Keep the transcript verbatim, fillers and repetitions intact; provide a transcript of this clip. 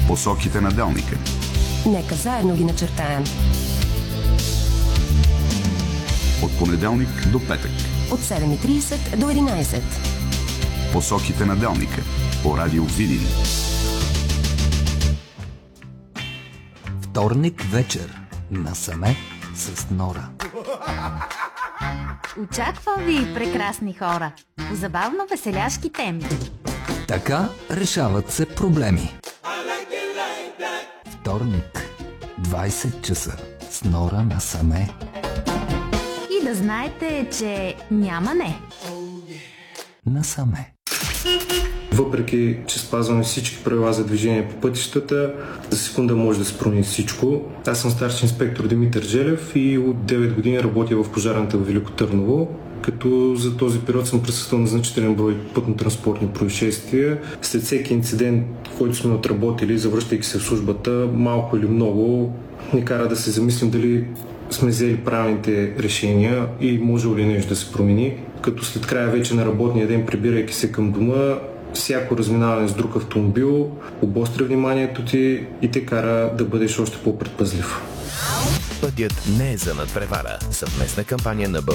Посоките на делника. Нека заедно ги начертаем. От понеделник до петък. От седем и тридесет до единадесет. Посоките на делника. По радио Видин. Вторник вечер. Насаме с Нора. Очаквам ви, прекрасни хора, по забавно-веселяшки теми. Така решават се проблеми. Вторник, двадесет часа, с Нора насаме. И да знаете, че няма не. Насаме. Въпреки че спазваме всички правила за движение по пътищата, за секунда може да се промени всичко. Аз съм старши инспектор Димитър Желев и от девет години работя в пожарната в Велико Търново, като за този период съм присъствал на значителен брой пътно-транспортни происшествия. След всеки инцидент, който сме отработили, завръщайки се в службата, малко или много ни кара да се замислим дали сме взели правилните решения и може ли нещо да се промени. Като след края вече на работния ден, прибирайки се към дома, всяко разминаване с друг автомобил обостря вниманието ти и те кара да бъдеш още по-предпазлив. Пътят не е за надпревара. Съвместна кампания на България